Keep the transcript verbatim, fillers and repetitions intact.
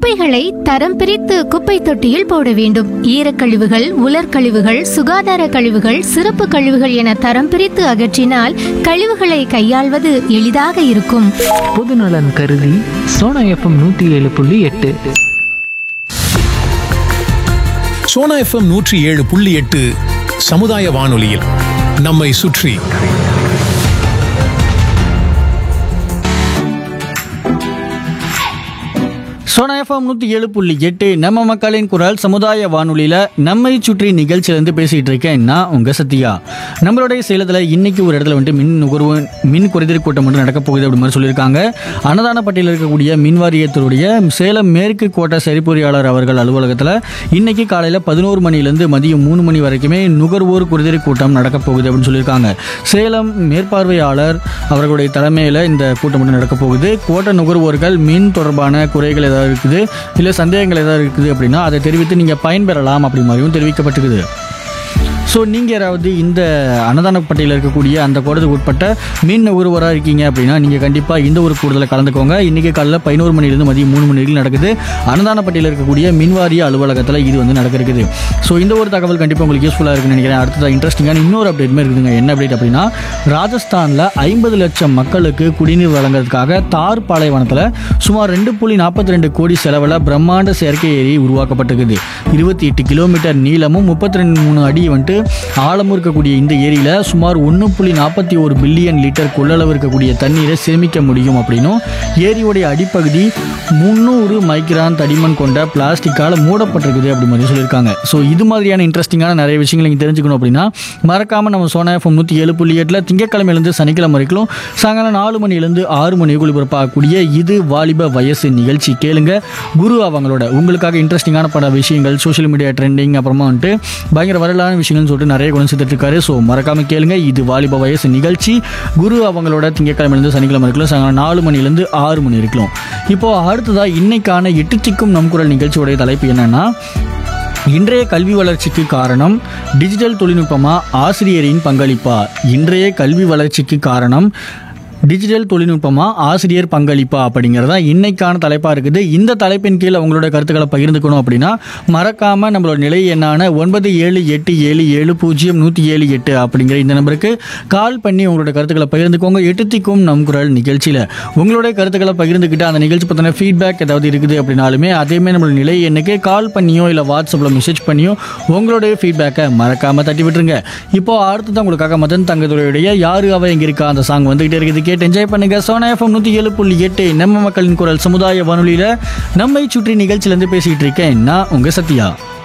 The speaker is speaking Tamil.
குப்பைகளை தரம் பிரித்து குப்பை தொட்டியில் போட வேண்டும். ஈரக்கழிவுகள், உலர்கழிவுகள், சுகாதார கழிவுகள், சிறப்பு கழிவுகள் என தரம் பிரித்து அகற்றினால் கழிவுகளை கையாள்வது எளிதாக இருக்கும். பொதுநலன் கருதி சோனா எஃப்எம் நூற்றி ஏழு புள்ளி எட்டு. சோனா எஃப்எம் நூற்றி ஏழு புள்ளி எட்டு சமுதாய வானொலியில் நம்மை சுற்றி. சோனா எஃப்எம் நூற்றி ஏழு புள்ளி எட்டு நம்ம மக்களின் குரல் சமுதாய வானொலியில் நம்மை சுற்றி நிகழ்ச்சியிலேருந்து பேசிகிட்டு இருக்கேன் நான் உங்கள் சத்யா. நம்மளுடைய சேலத்தில் இன்னைக்கு ஒரு இடத்துல வந்துட்டு மின் நுகர்வு மின் குறைதீர் கூட்டம் மட்டும் நடக்க போகுது அப்படி மாதிரி சொல்லியிருக்காங்க. அன்னதானப்பட்டியில் இருக்கக்கூடிய மின் வாரியத்துடைய சேலம் மேற்கு கோட்ட சரிபொறியாளர் அவர்கள் அலுவலகத்தில் இன்னைக்கு காலையில் பதினோரு மணிலேருந்து மதியம் மூணு மணி வரைக்குமே நுகர்வோர் குறைதீர் கூட்டம் நடக்க போகுது அப்படின்னு சொல்லியிருக்காங்க. சேலம் மேற்பார்வையாளர் அவர்களுடைய தலைமையில் இந்த கூட்டம் மட்டும் நடக்க போகுது. கோட்ட நுகர்வோர்கள் மின் தொடர்பான குறைகள் ஏதாவது இருக்குது, இல்லை சந்தேகங்கள் ஏதாவது இருக்குது அப்படின்னா அதை தெரிவித்து நீங்கள் பயன்பெறலாம் அப்படி மாதிரியும் தெரிவிக்கப்பட்டிருக்குது. ஸோ நீங்கள் யாராவது இந்த அன்னதானப்பட்டியில் இருக்கக்கூடிய அந்த கோடத்துக்கு உட்பட்ட மீன் நுகர்வோராக இருக்கீங்க அப்படின்னா நீங்கள் கண்டிப்பாக இந்த ஒரு கூடுதலை கலந்துக்கோங்க. இன்றைக்கி காலையில் பதினோரு மணிலேருந்து மதியம் மூணு மணி வரைக்கும் நடக்குது. அன்னதானப்பட்டியில் இருக்கக்கூடிய மின்வாரிய அலுவலகத்தில் இது வந்து நடக்க இருக்குது. ஸோ இந்த ஒரு தகவல் கண்டிப்பாக உங்களுக்கு யூஸ்ஃபுல்லாக இருக்குன்னு நினைக்கிறேன். அடுத்ததாக இன்ட்ரெஸ்டிங்கான இன்னொரு அப்டேட்மே இருக்குதுங்க. என்ன அப்டேட் அப்படின்னா, ராஜஸ்தானில் ஐம்பது லட்சம் மக்களுக்கு குடிநீர் வழங்குறதுக்காக தார் பாலைவனத்தில் சுமார் ரெண்டு புள்ளி நாற்பத்தி ரெண்டு கோடி செலவில் பிரம்மாண்ட செயற்கை ஏரி உருவாக்கப்பட்டிருக்குது. இருபத்தி எட்டு கிலோமீட்டர் நீளமும் முப்பத்தி ரெண்டு மூணு அடி வந்துட்டு ஆழமும் இருக்கக்கூடிய இந்த ஏரியில் சுமார் ஒன்று புள்ளி நாற்பத்தி ஒரு பில்லியன் லிட்டர் கொள்ளளவு இருக்கக்கூடிய தண்ணீரை சேமிக்க முடியும் அப்படின்னும், ஏரியோடைய அடிப்பகுதி முந்நூறு மைக்ரான் தடிமன் கொண்ட பிளாஸ்டிக்கால் மூடப்பட்டிருக்குது அப்படி மாதிரி சொல்லியிருக்காங்க. ஸோ இது மாதிரியான இன்ட்ரெஸ்டிங்கான நிறைய விஷயங்கள் நீங்கள் தெரிஞ்சுக்கணும் அப்படின்னா மறக்காமல் நம்ம சோனா எஃப்எம் நூற்றி ஏழு புள்ளி எட்டில் திங்கக்கிழமையிலேருந்து சனிக்கிழமை வரைக்கும் சாயங்காலம் நாலு மணிலேருந்து ஆறு மணி ஒளிபரப்பாகக்கூடிய இது வாலிப வயசு நிகழ்ச்சி கேளுங்க. குரு அவங்களோட உங்களுக்காக இன்ட்ரெஸ்டிங்கான பல விஷயங்கள், சோஷியல் மீடியா ட்ரெண்டிங், அப்புறமா வந்துட்டு பயங்கர வரலான விஷயங்கள்னு சொல்லிட்டு நிறைய குணம் சேர்த்துட்டு இருக்காரு. ஸோ மறக்காமல் கேளுங்க. இது வாலிப வயசு நிகழ்ச்சி குரு அவங்களோட திங்கக்கிழமையிலேருந்து சனிக்கிழமை வரைக்கும் சாயங்காலம் நாலு மணிலேருந்து ஆறு மணி வரைக்கும். இப்போ அடுத்ததாக இன்னைக்கான எட்டு திக்கும் நம் குரல் நிகழ்ச்சியோடைய தலைப்பு என்னன்னா, இன்றைய கல்வி வளர்ச்சிக்கு காரணம் டிஜிட்டல் தொழில்நுட்பமா ஆசிரியரின் பங்களிப்பா? இன்றைய கல்வி வளர்ச்சிக்கு காரணம் டிஜிட்டல் தொழில்நுட்பமா ஆசிரியர் பங்களிப்பா அப்படிங்கிறதா இன்னைக்கான தலைப்பாக இருக்குது. இந்த தலைப்பின் கீழ் உங்களோட கருத்துக்களை பகிர்ந்துக்கணும் அப்படின்னா மறக்காமல் நம்மளோட நிலை எண்ணான ஒன்பது ஏழு எட்டு ஏழு ஏழு பூஜ்ஜியம் நூற்றி ஏழு எட்டு அப்படிங்கிற இந்த நம்பருக்கு கால் பண்ணி உங்களோட கருத்துக்களை பகிர்ந்துக்கோங்க. எட்டுத்திக்கும் நம் குரல் நிகழ்ச்சியில் உங்களுடைய கருத்துக்களை பகிர்ந்துக்கிட்டு அந்த நிகழ்ச்சி பற்றின ஃபீட்பேக் ஏதாவது இருக்குது அப்படின்னாலுமே அதேமாதிரி நம்மளோட நிலை எண்ணுக்கு கால் பண்ணியோ இல்லை வாட்ஸ்அப்பில் மெசேஜ் பண்ணியோ உங்களுடைய ஃபீட்பேக்கை மறக்காமல் தட்டி விட்டுருங்க. இப்போ அடுத்ததான் உங்களுக்காக மதன் தங்கதுரையுடைய யாரு அவ எங்க இருக்கா அந்த சாங் வந்துகிட்டே இருக்குது. கேட்டு என்ஜாய் பண்ணுங்க. சோனா எஃப்எம் நூற்றி ஏழு புள்ளி எட்டு நம்ம மக்களின் குரல் சமுதாய வானொலியில் நம்மை சுற்றி நிகழ்ச்சியிலேருந்து பேசிகிட்டு இருக்கேன் நான் உங்கள் சத்யா.